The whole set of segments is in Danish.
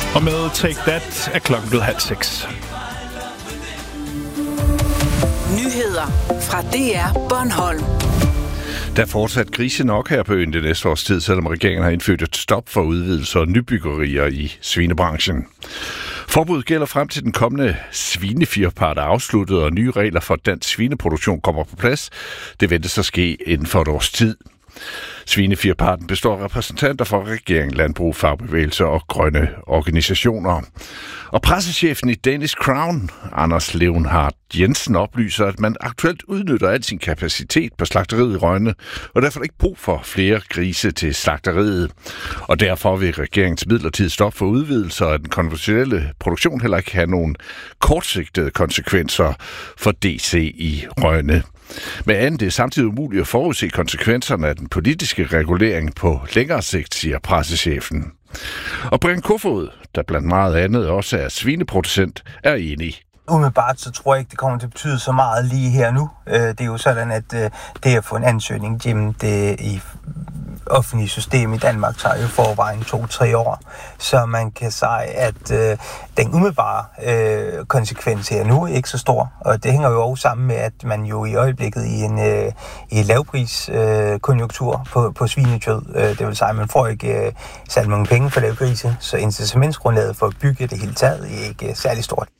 Og med Take That er klokken blevet 5:30. Nyheder fra DR Bornholm. Der er fortsat krise nok her på øen det næste års tid, selvom regeringen har indført et stop for udvidelser og nybyggerier i svinebranchen. Forbuddet gælder frem til den kommende svinefirpart er afsluttet, og nye regler for dansk svineproduktion kommer på plads. Det ventes at ske inden for et års tid. Svinefirparten består af repræsentanter for regeringen, landbrug, fagbevægelser og grønne organisationer. Og pressechefen i Danish Crown, Anders Leonhardt Jensen, oplyser, at man aktuelt udnytter al sin kapacitet på slagteriet i Rønne, og derfor er der ikke brug for flere grise til slagteriet. Og derfor vil regeringens midlertidigt stop for udvidelser af den konventionelle produktion heller ikke have nogen kortsigtede konsekvenser for DC i Rønne. Men andet det er samtidig umuligt at forudse konsekvenserne af den politiske regulering på længere sigt, siger pressechefen. Og Brian Kofod, der blandt meget andet også er svineproducent, er enig. Umiddelbart så tror jeg ikke, det kommer til at betyde så meget lige her nu. Det er jo sådan, at det at få en ansøgning gennem det i offentlige system i Danmark tager jo forvejen 2-3 år. Så man kan sige, at den umiddelbare konsekvens her nu er ikke så stor. Og det hænger jo også sammen med, at man jo i øjeblikket i en lavpriskonjunktur på svinekød. Det vil sige, at man får ikke særlig mange penge for lavgrise, så incitamentsgrundlaget for at bygge det hele taget er ikke særlig stort.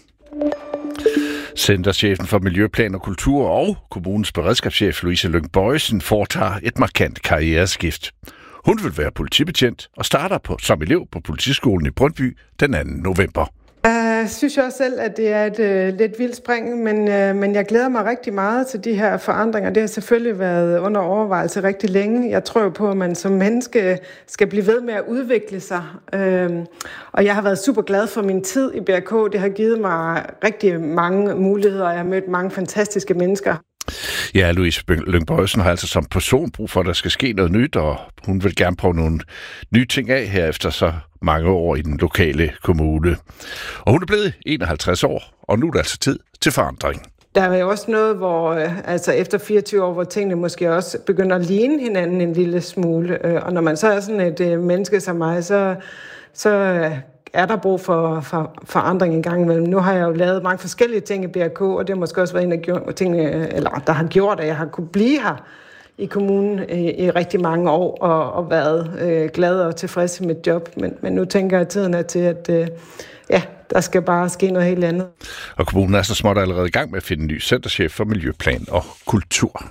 Centerchefen for Miljøplan og Kultur og kommunens beredskabschef Louise Lyng Bøjsen foretager et markant karriereskift. Hun vil være politibetjent og starter som elev på politiskolen i Brøndby den 2. november. Jeg synes også selv, at det er et lidt vildt spring, men jeg glæder mig rigtig meget til de her forandringer. Det har selvfølgelig været under overvejelse rigtig længe. Jeg tror jo på, at man som menneske skal blive ved med at udvikle sig. Og jeg har været super glad for min tid i BRK. Det har givet mig rigtig mange muligheder. Jeg har mødt mange fantastiske mennesker. Ja, Louise Lyng Bøjsen har altså som person brug for, at der skal ske noget nyt, og hun vil gerne prøve nogle nye ting af her efter så mange år i den lokale kommune. Og hun er blevet 51 år, og nu er det altså tid til forandring. Der er jo også noget, hvor altså efter 24 år, hvor tingene måske også begynder at ligne hinanden en lille smule. Og når man så er sådan et menneske som mig, så er der brug for forandring en gang imellem. Nu har jeg jo lavet mange forskellige ting i BRK, og det har måske også været en af tingene, der har gjort, at jeg har kunne blive her i kommunen i rigtig mange år og været glad og tilfreds i mit job. Men nu tænker jeg, at tiden er til, at der skal bare ske noget helt andet. Og kommunen er så småt allerede i gang med at finde en ny centerchef for Miljøplan og Kultur.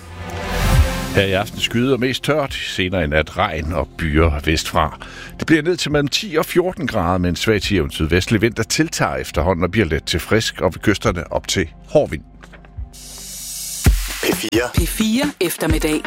Her i aften skyder mest tørt, senere i nat regn og byer vestfra. Det bliver ned til mellem 10 og 14 grader med en svag til jævn sydvestlig vind, der tiltager efterhånden og bliver let til frisk, og ved kysterne op til hård vind. P4 eftermiddag.